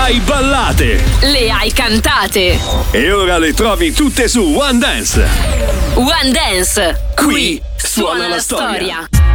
hai ballate, le hai cantate e ora le trovi tutte su One Dance. One Dance, Qui suona la storia.